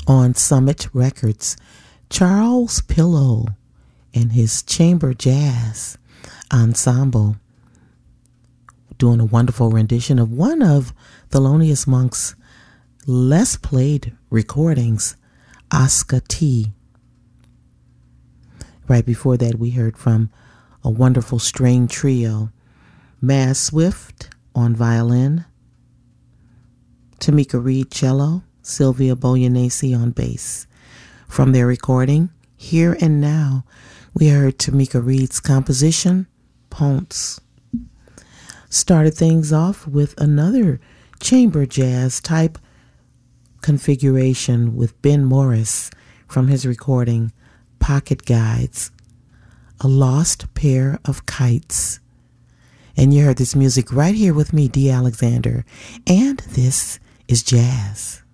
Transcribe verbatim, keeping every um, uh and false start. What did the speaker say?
on Summit Records, Charles Pillow and his Chamber Jazz Ensemble doing a wonderful rendition of one of Thelonious Monk's less played recordings, Oscar T. Right before that, we heard from a wonderful string trio, Maz Swift on violin, Tamika Reed cello, Sylvia Boyanese on bass. From their recording, Here and Now, we heard Tamika Reed's composition, Ponce. Started things off with another chamber jazz type configuration with Ben Morris from his recording, Pocket Guides, A Lost Pair of Kites. And you heard this music right here with me, Dee Alexander, and this is jazz.